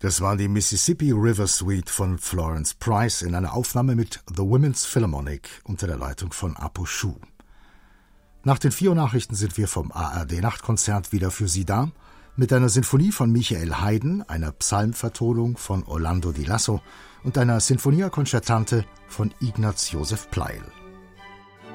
Das war die Mississippi River Suite von Florence Price in einer Aufnahme mit The Women's Philharmonic unter der Leitung von Apo Schuh. Nach den 4 Uhr Nachrichten sind wir vom ARD-Nachtkonzert wieder für Sie da, mit einer Sinfonie von Michael Haydn, einer Psalmvertonung von Orlando Di Lasso und einer Sinfonia Concertante von Ignaz Josef Pleyel.